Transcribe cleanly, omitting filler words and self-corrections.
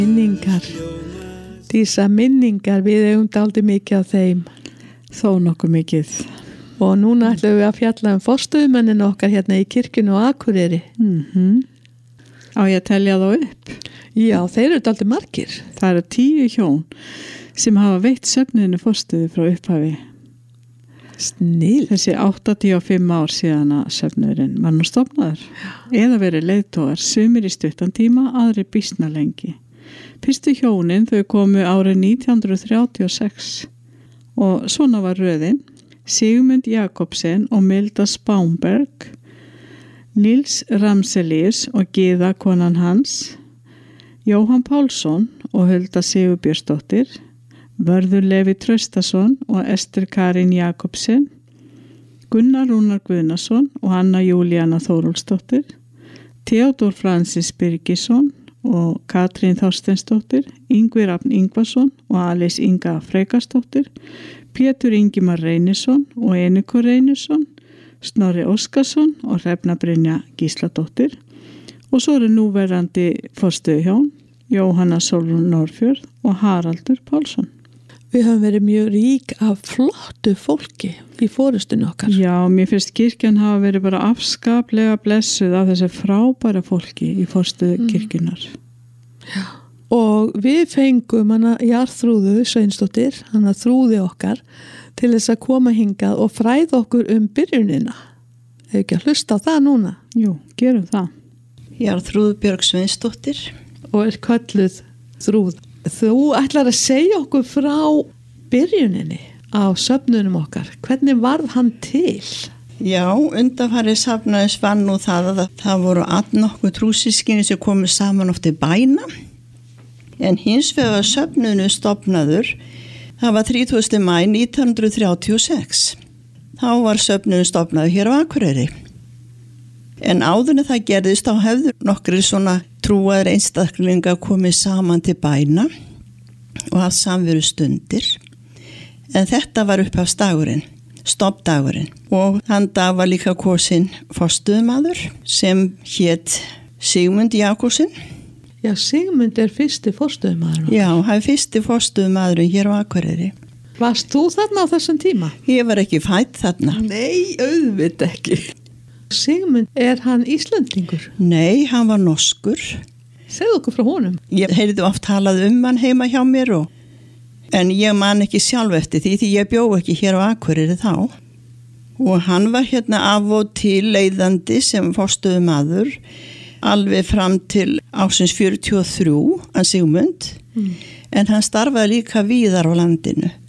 Minningar, Dísa, minningar, við eigum dálítið mikið af þeim. Þó nokkuð mikið. Og núna ætlum við að fjalla forstöðumennin okkar hérna í kirkjunni og Akureyri. Á ég að telja þá upp? Já, þeir eru dálítið margir. Það eru 10 hjón sem hafa veitt söfnuðinu forstöðu frá upphafi. Snill. Þessi 85 ár síðan að söfnuðurinn var nú stofnaður. Eða verið leiðtogar, sumir í stuttan tíma, aðri býsna lengi. Fyrstu hjónin þau komu árið 1936 og svona var röðin. Sigmund Jakobsen og Milda Spánberg, Nils Ramselius og Gyða konan hans, Jóhann Pálsson og Hulda Sigurbjörnsdóttir, Vörður Levi Traustason og Ester Karin Jakobsen, Gunnar Rúnar Guðnason og Anna Júlíana Þórólfsdóttir, Theodór Francis Birgisson og Katrín Þorsteinsdóttir, Ingvi Rafn Ingvason og Alice Inga Freygarsdóttir, Pétur Ingimar Reynisson og Einikur Reynisson, Snorri Óskarsson og Hrefna Brynja Gísladóttir og svo eru núverandi forstöðuhjón Jóhanna Sólrún Norðfjörð og Haraldur Pálsson. Við höfum verið mjög rík af flottu fólki í forystinu okkar. Já, mér finnst kirkjan hafa verið bara afskaplega blessuð af þessi frábæra fólki í forstöðu kirkjunar. Já. Og við fengum hana Jarþrúðu Sveinsdóttir, hana Þrúði okkar, til þess að koma hingað og fræða okkur byrjunina. Hefur ekki að hlusta á það núna? Jú, gerum það. Jarþrúðu Björg Sveinsdóttir. Og kölluð Þrúð. Þú ætlar að segja okkur frá byrjuninni á söfnunum okkar. Hvernig varð hann til? Já, undanfarið safnaðis var nú það að það voru allnokkuð trúsískinni sem komu saman oft í bæna. En hins vegar söfnunu stofnaður, það var 30. mæ 1936. Þá var söfnunu stofnaður hér á Akureyri. En áður en það gerðist þá hefðu nokkri svona trúaðir einstaklinga komið saman til bæna og haft samveru stundir. En þetta var upphafsdagurinn, stofndagurinn. Og þann dag var líka kosin forstöðumaður sem hét Sigmund Jakobsen. Já, Sigmund fyrsti forstöðumaður. Já, hann fyrsti forstöðumaður hér á Akureyri. Varst þú þarna á þessum tíma? Ég var ekki fædd þarna. Nei, auðvitað ekki. Sigmund, hann Íslendingur? Nei, hann var norskur. Segðu okkur frá honum. Ég heyrði oft talað hann heima hjá mér en ég man ekki sjálf eftir því ég bjó ekki hér á Akureyri þá. Og hann var hérna af og til leiðandi sem forstöðumaður alveg fram til ársins 43, hann Sigmund. En hann starfaði líka víðar á landinu.